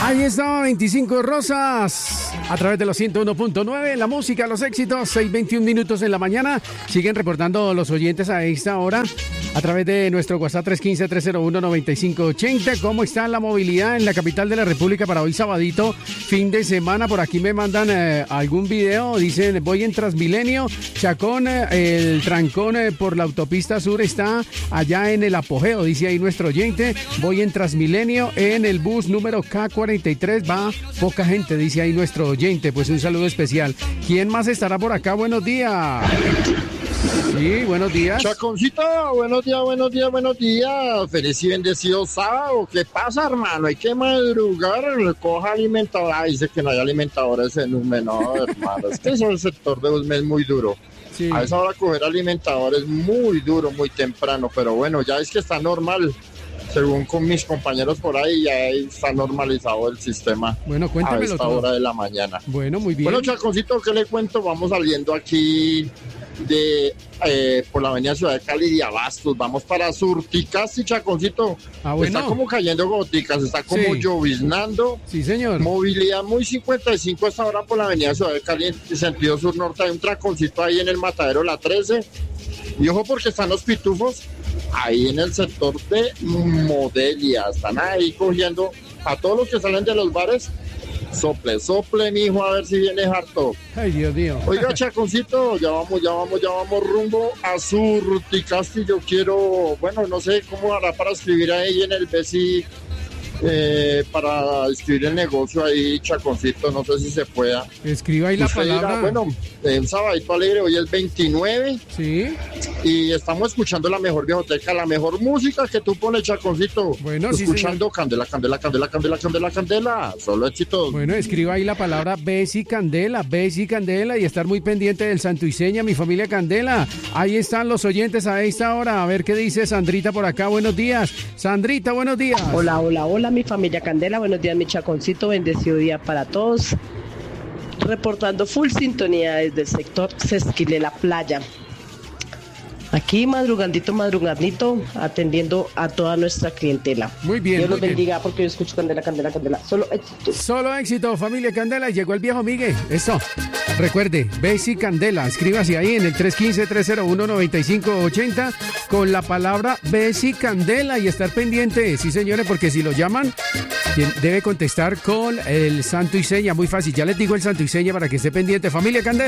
Ahí está, 25 Rosas, a través de los 101.9, la música, los éxitos, 6:21 minutos en la mañana. Siguen reportando los oyentes a esta hora a través de nuestro WhatsApp 315-301-9580. ¿Cómo está la movilidad en la capital de la República para hoy sabadito, fin de semana? Por aquí me mandan algún video, dicen, voy en Transmilenio, Chacón, el trancón por la autopista sur está allá en el apogeo, dice ahí nuestro oyente. Voy en Transmilenio, en el bus número K43, va poca gente, dice ahí nuestro oyente. Pues un saludo especial. ¿Quién más estará por acá? Buenos días. Sí, buenos días. Chaconcito, buenos días. Feliz y bendecido sábado. ¿Qué pasa, hermano? Hay que madrugar, recoja alimentador. Dice que no hay alimentadores en Usme, no, hermano. Es que eso el sector de Usme es muy duro. Sí. A esa hora coger alimentadores muy duro, muy temprano, pero bueno, ya es que está normal. Según con mis compañeros por ahí, ya está normalizado el sistema. Bueno, cuéntamelo a esta todo. Hora de la mañana. Bueno, muy bien. Bueno, Chaconcito, ¿qué le cuento? Vamos saliendo aquí por la avenida Ciudad de Cali de Abastos. Vamos para Surticasti, Chaconcito. Bueno. Está como cayendo goticas, está como lloviznando. Sí, señor. Movilidad muy 55 hasta ahora por la avenida Ciudad de Cali en sentido sur-norte. Hay un tranconcito ahí en el matadero La 13. Y ojo porque están los pitufos ahí en el sector de Modelia. Están ahí cogiendo a todos los que salen de los bares. Sople, mijo, a ver si viene harto. Ay, Dios mío. Oiga, Chaconcito, ya vamos rumbo a Surticasti. Yo quiero, bueno, no sé cómo hará para escribir ahí en el BESI, para escribir el negocio ahí, Chaconcito, no sé si se pueda. Escriba ahí la palabra. Dirá, bueno, un sabadito alegre, hoy es 29. Sí. Y estamos escuchando la mejor viejoteca, la mejor música que tú pones, Chaconcito. Bueno, escuchando sí, Candela, solo éxitos. Bueno, escriba ahí la palabra Besi Candela, y estar muy pendiente del Santo y Seña, mi familia Candela. Ahí están los oyentes a esta hora. A ver qué dice Sandrita por acá. Buenos días. Sandrita, buenos días. Hola, mi familia Candela. Buenos días, mi Chaconcito. Bendecido día para todos. Reportando full sintonía desde el sector Sesquile, la playa. Aquí madrugandito, atendiendo a toda nuestra clientela. Muy bien. Dios los bendiga, porque yo escucho Candela. Solo éxito, familia Candela. Y llegó el viejo Miguel. Eso. Recuerde, Besi Candela. Escríbase ahí en el 315-301-9580 con la palabra Besi Candela y estar pendiente. Sí, señores, porque si lo llaman, debe contestar con el santo y seña. Muy fácil. Ya les digo el santo y seña para que esté pendiente. Familia Candela.